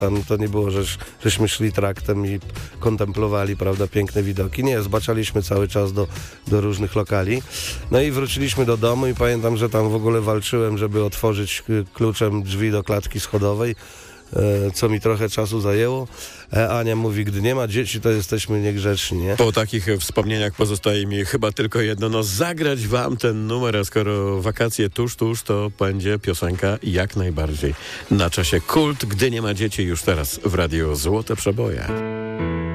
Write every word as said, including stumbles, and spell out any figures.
Tam to nie było, że, żeśmy szli traktem i kontemplowali, prawda, piękne widoki. Nie, zbaczaliśmy cały czas do, do różnych lokali. No i wróciliśmy do domu i pamiętam, że tam w ogóle walczyłem, żeby otworzyć kluczem drzwi do klatki schodowej, co mi trochę czasu zajęło. Ania mówi, gdy nie ma dzieci, to jesteśmy niegrzeczni, nie? Po takich wspomnieniach pozostaje mi chyba tylko jedno, no zagrać wam ten numer, a skoro wakacje tuż, tuż, to będzie piosenka jak najbardziej na czasie. Kult, gdy nie ma dzieci, już teraz w Radiu Złote Przeboje.